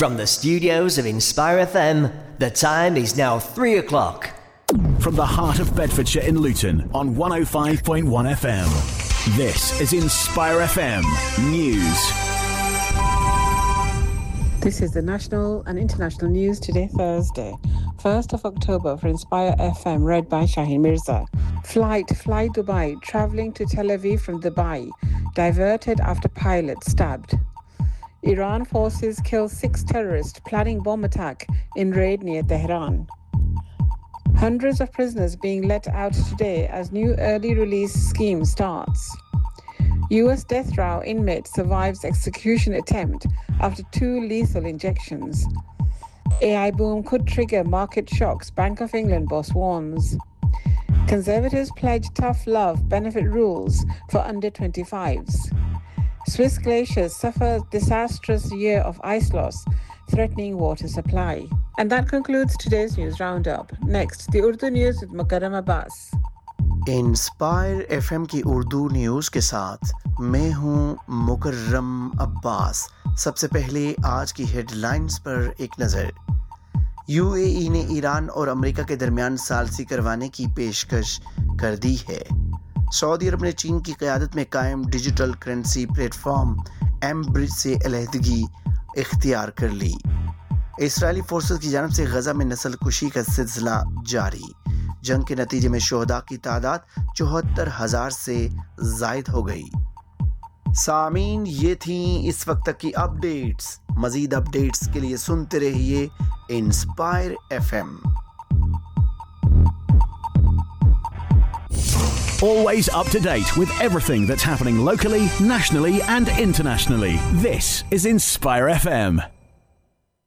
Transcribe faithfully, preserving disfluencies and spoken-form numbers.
From the studios of Inspire F M, the time is now three o'clock. From the heart of Bedfordshire in Luton on one oh five point one F M. This is Inspire F M News. This is the national and international news today, Thursday, first of October for Inspire F M, read by Shaheen Mirza. Flight Fly Dubai, travelling to Tel Aviv from Dubai, diverted after pilot stabbed. Iran forces kill six terrorists planning bomb attack in raid near Tehran. Hundreds of prisoners being let out today as new early release scheme starts. U S death row inmate survives execution attempt after two lethal injections. A I boom could trigger market shocks, Bank of England boss warns. Conservatives pledge tough love benefit rules for under twenty-fives. Swiss glaciers suffer disastrous year of ice loss, threatening water supply. And that concludes today's news roundup. Next, the Urdu news with Mukarram Abbas. Inspire FM की Urdu news के साथ मैं हूं मुकर्रम अब्बास। सबसे पहले आज की headlines पर एक नज़र। यूएई ने ईरान और अमेरिका के दरमियान सालसी करवाने की पेशकश कर दी है। सऊदी अरब ने चीन की क़यादत में कायम digital currency platform M bridge से अलहदगी इख्तियार कर ली। इस्राएली फोर्सेस की जानिब से गज़ा में नस्ल कुशी का सिलसिला जारी। जंग के नतीजे में शोहदा की तादाद चौहत्तर हजार से जायद हो गई। सामीन, ये थी इस वक्त तक की अपडेट्स। मजीद अपडेट्स के लिए सुनते रहिए inspire FM. Always up to date with everything that's happening locally, nationally and internationally. This is Inspire F M.